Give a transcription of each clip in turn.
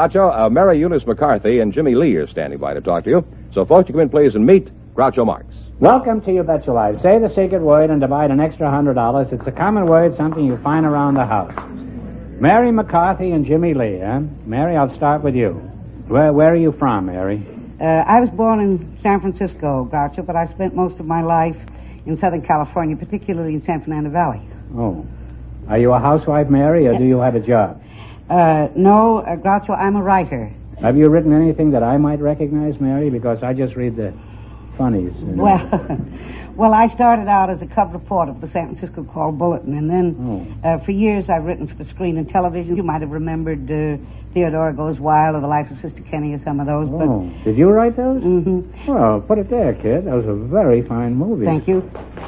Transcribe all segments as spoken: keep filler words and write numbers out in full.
Groucho. Uh, Mary Eunice McCarthy and Jimmy Lee are standing by to talk to you. So, folks, you come in, please, and meet Groucho Marx. Welcome to You Bet Your Life. Say the secret word and divide an extra hundred dollars. It's a common word, something you find around the house. Mary McCarthy and Jimmy Lee, huh? Mary, I'll start with you. Where, where are you from, Mary? Uh, I was born in San Francisco, Groucho, but I spent most of my life in Southern California, particularly in San Fernando Valley. Oh. Are you a housewife, Mary, or do you have a job? Uh, no, uh, Groucho, I'm a writer. Have you written anything that I might recognize, Mary? Because I just read the funnies. You know? Well, well, I started out as a cub reporter for the San Francisco Call Bulletin, and then oh. uh, for years I've written for the screen and television. You might have remembered uh, Theodora Goes Wild or The Life of Sister Kenny or some of those. Oh, but... did you write those? Mm-hmm. Well, put it there, kid. That was a very fine movie. Thank you.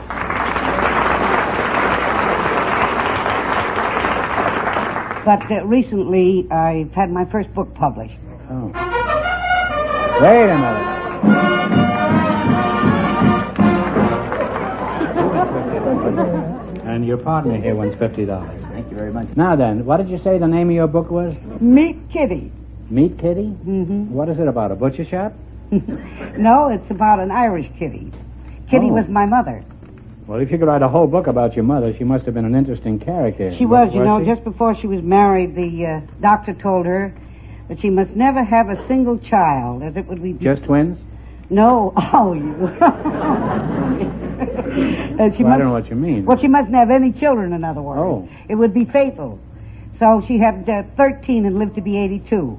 But uh, recently, I've had my first book published. Oh. Wait a minute. And your partner here wants fifty dollars. Thank you very much. Now then, what did you say the name of your book was? Meet Kitty. Meet Kitty? Mm-hmm. What is it about, a butcher shop? No, it's about an Irish kitty. Kitty Oh. was my mother. Well, if you could write a whole book about your mother, she must have been an interesting character. She was, you know, she? just before she was married, the uh, doctor told her that she must never have a single child, as it would be... Just twins? No. Oh, you... uh, she Well, must... I don't know what you mean. Well, she mustn't have any children, in other words. Oh. It would be fatal. So she had uh, thirteen and lived to be eighty-two.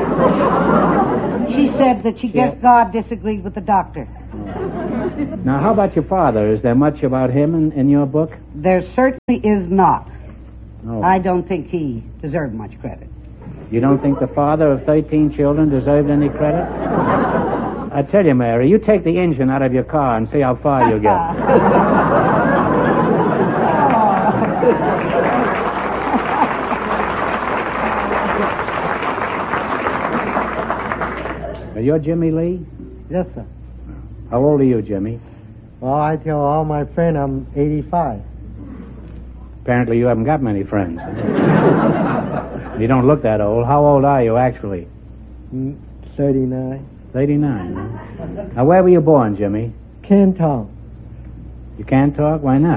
She said that she Yeah. guessed God disagreed with the doctor. Now, how about your father? Is there much about him in, in your book? There certainly is not. No. I don't think he deserved much credit. You don't think the father of thirteen children deserved any credit? I tell you, Mary, you take the engine out of your car and see how far you get. Are you Jimmy Lee? Yes, sir. How old are you, Jimmy? Well, I tell all my friends I'm eighty-five. Apparently you haven't got many friends. You don't look that old. How old are you, actually? Mm, thirty-nine. thirty-nine. Huh? Now, where were you born, Jimmy? Can't talk. You can't talk? Why not?